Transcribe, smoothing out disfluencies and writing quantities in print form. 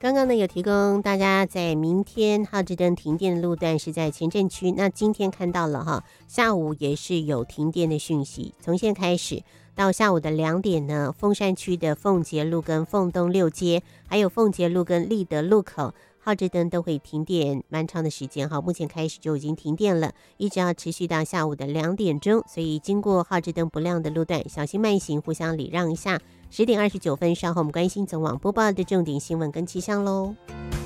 刚刚呢有提供大家在明天号志灯停电的路段是在前镇区，那今天看到了哈，下午也是有停电的讯息。从现在开始到下午的2点呢，凤山区的凤节路跟凤东六街，还有凤节路跟立德路口，号志灯都会停电蛮长的时间哈。目前开始就已经停电了，一直要持续到下午的2点钟，所以经过号志灯不亮的路段，小心慢行，互相礼让一下。10点29分，稍后我们关心总网播报的重点新闻跟气象喽。